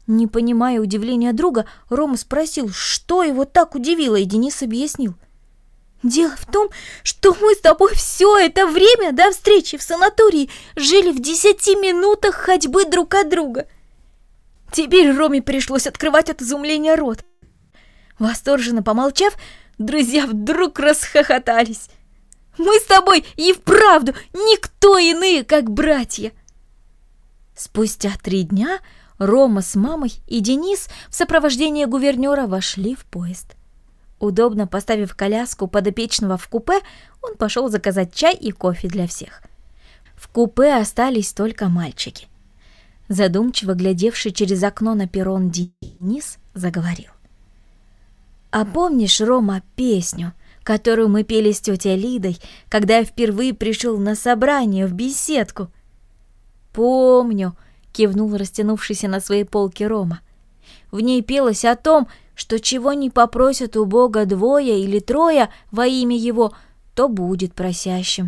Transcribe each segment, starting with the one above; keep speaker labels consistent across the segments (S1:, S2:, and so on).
S1: Не понимая удивления друга, Рома спросил, что его так удивило, и Денис объяснил. «Дело в том, что мы с тобой все это время до встречи в санатории жили в 10 минутах ходьбы друг от друга». Теперь Роме пришлось открывать от изумления рот. Восторженно помолчав, друзья вдруг расхохотались. «Мы с тобой и вправду никто иные, как братья!» Спустя 3 дня Рома с мамой и Денис в сопровождении гувернера вошли в поезд. Удобно поставив коляску подопечного в купе, он пошел заказать чай и кофе для всех. В купе остались только мальчики. Задумчиво глядевший через окно на перрон Денис заговорил. «А помнишь, Рома, песню, которую мы пели с тетей Лидой, когда я впервые пришел на собрание в беседку?» «Помню», — кивнул растянувшийся на своей полке Рома. «В ней пелось о том, что чего не попросят у Бога 2 или 3 во имя Его, то будет просящим».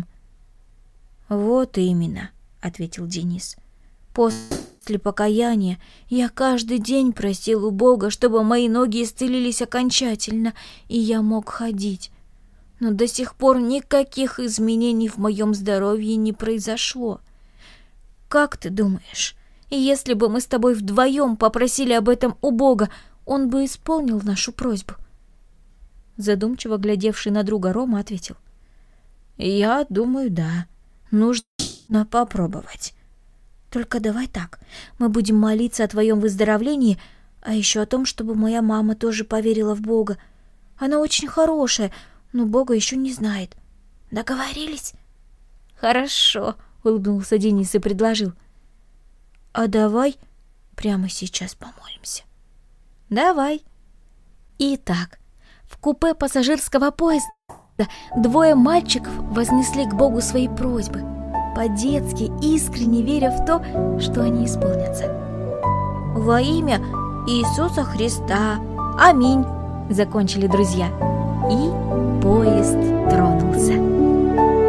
S1: «Вот именно», — ответил Денис. «После покаяния я каждый день просил у Бога, чтобы мои ноги исцелились окончательно, и я мог ходить. Но до сих пор никаких изменений в моем здоровье не произошло. Как ты думаешь, если бы мы с тобой вдвоем попросили об этом у Бога, Он бы исполнил нашу просьбу?» Задумчиво глядевший на друга Рома ответил. «Я думаю, да. Нужно попробовать. Только давай так, мы будем молиться о твоем выздоровлении, а еще о том, чтобы моя мама тоже поверила в Бога. Она очень хорошая, но Бога еще не знает. Договорились?» «Хорошо», — улыбнулся Денис и предложил. «А давай прямо сейчас помолимся». «Давай». Итак, в купе пассажирского поезда 2 мальчиков вознесли к Богу свои просьбы, по-детски искренне веря в то, что они исполнятся. «Во имя Иисуса Христа! Аминь!» — закончили друзья. И поезд тронулся.